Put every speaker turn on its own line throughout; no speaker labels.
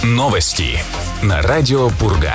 Новости на радио Пурга.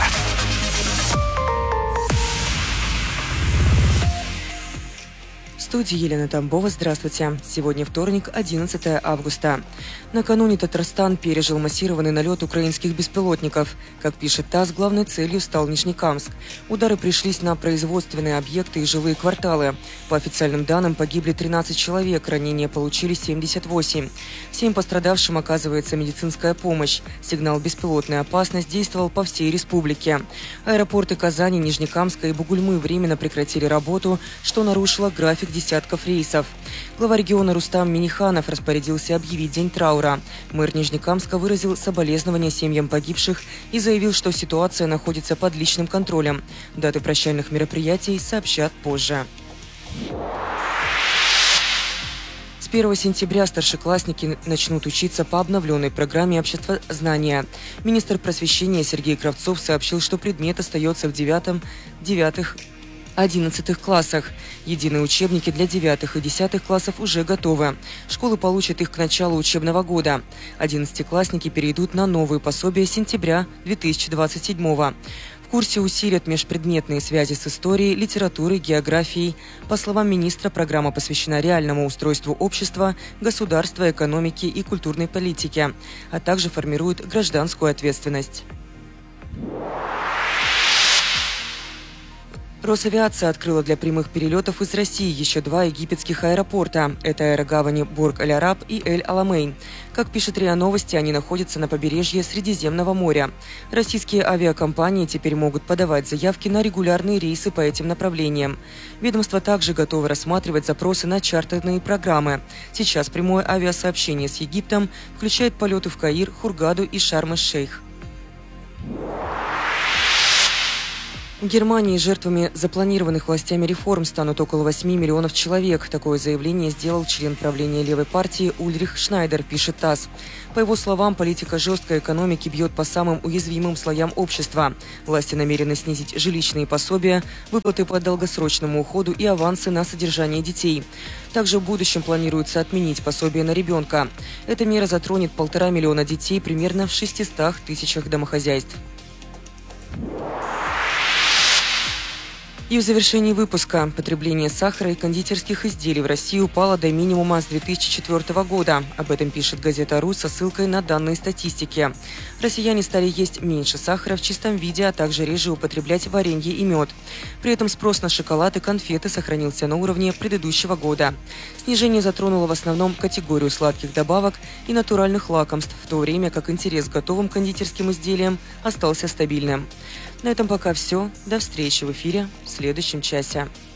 В студии Елена Тамбова. Здравствуйте. Сегодня вторник, 11 августа. Накануне Татарстан пережил массированный налет украинских беспилотников. Как пишет ТАСС, главной целью стал Нижнекамск. Удары пришлись на производственные объекты и жилые кварталы. По официальным данным, погибли 13 человек, ранения получили 78. Всем пострадавшим оказывается медицинская помощь. Сигнал «Беспилотная опасность» действовал по всей республике. Аэропорты Казани, Нижнекамска и Бугульмы временно прекратили работу, что нарушило график десятков рейсов. Глава региона Рустам Миниханов распорядился объявить день траура. Мэр Нижнекамска выразил соболезнования семьям погибших и заявил, что ситуация находится под личным контролем. Даты прощальных мероприятий сообщат позже. С 1 сентября старшеклассники начнут учиться по обновленной программе обществознания. Министр просвещения Сергей Кравцов сообщил, что предмет остается в 9-11 классах. Единые учебники для 9 и 10 классов уже готовы. Школы получат их к началу учебного года. 11-классники перейдут на новые пособия с сентября 2027 года. В курсе усилят межпредметные связи с историей, литературой, географией. По словам министра, программа посвящена реальному устройству общества, государства, экономики и культурной политики, а также формирует гражданскую ответственность. Росавиация открыла для прямых перелетов из России еще 2 египетских аэропорта. Это аэрогавани Бург-Аль-Араб и Эль-Аламейн. Как пишет РИА Новости, они находятся на побережье Средиземного моря. Российские авиакомпании теперь могут подавать заявки на регулярные рейсы по этим направлениям. Ведомство также готово рассматривать запросы на чартерные программы. Сейчас прямое авиасообщение с Египтом включает полеты в Каир, Хургаду и Шарм-эль-Шейх. В Германии жертвами запланированных властями реформ станут около 8 миллионов человек. Такое заявление сделал член правления левой партии Ульрих Шнайдер, пишет ТАСС. По его словам, политика жесткой экономики бьет по самым уязвимым слоям общества. Власти намерены снизить жилищные пособия, выплаты по долгосрочному уходу и авансы на содержание детей. Также в будущем планируется отменить пособие на ребенка. Эта мера затронет 1,5 миллиона детей примерно в 600 тысячах домохозяйств. И в завершении выпуска. Потребление сахара и кондитерских изделий в России упало до минимума с 2004 года. Об этом пишет газета «Русь» со ссылкой на данные статистики. Россияне стали есть меньше сахара в чистом виде, а также реже употреблять варенье и мед. При этом спрос на шоколад и конфеты сохранился на уровне предыдущего года. Снижение затронуло в основном категорию сладких добавок и натуральных лакомств, в то время как интерес к готовым кондитерским изделиям остался стабильным. На этом пока все. До встречи в эфире в следующем часе.